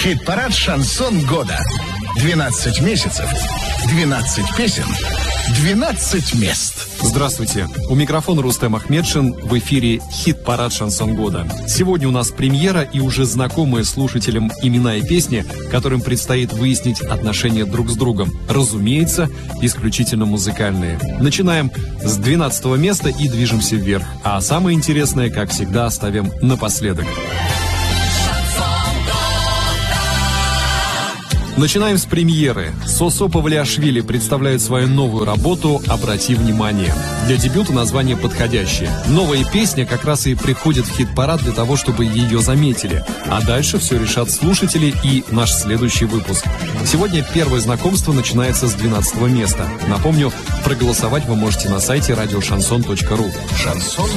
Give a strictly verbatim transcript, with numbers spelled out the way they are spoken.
Хит-парад «Шансон года». двенадцать месяцев, двенадцать песен, двенадцать мест. Здравствуйте. У микрофона Рустем Ахмедшин. В эфире хит-парад «Шансон года». Сегодня у нас премьера и уже знакомые слушателям имена и песни, которым предстоит выяснить отношения друг с другом. Разумеется, исключительно музыкальные. Начинаем с двенадцатого места и движемся вверх. А самое интересное, как всегда, оставим напоследок. Начинаем с премьеры. Сосо Павлиашвили представляет свою новую работу «Обрати внимание». Для дебюта название подходящее. Новая песня как раз и приходит в хит-парад для того, чтобы ее заметили. А дальше все решат слушатели и наш следующий выпуск. Сегодня первое знакомство начинается с двенадцатого места. Напомню, проголосовать вы можете на сайте радио шансон точка ру. Шансон.